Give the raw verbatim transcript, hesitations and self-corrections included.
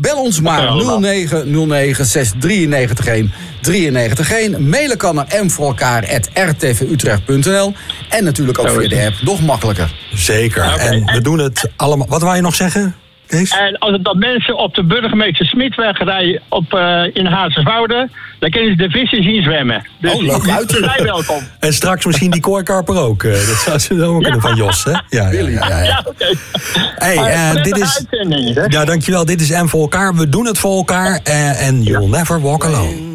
Bel ons maar nul negen nul negen zes drie negen een drie negen een. Mailen kan naar m voor elkaar apenstaartje r t v utrecht punt n l. En natuurlijk ook via de app. Nog makkelijker. Zeker. Okay. En we doen het allemaal. Wat wou je nog zeggen, Kees? En als het dat mensen op de burgemeester Smitweg rijden op, uh, in Hazerswoude, dan kunnen ze de vissen zien zwemmen. Dus oh, leuk uit. Vrij welkom. En straks misschien die kooikarper ook. Uh, dat zou ze dan ook kunnen ja. van Jos, hè? Ja, ja, ja. ja. ja oké. Okay. Hey, uh, dit is. Ja, dankjewel. Dit is M voor elkaar. We doen het voor elkaar. Uh, en you'll never walk alone.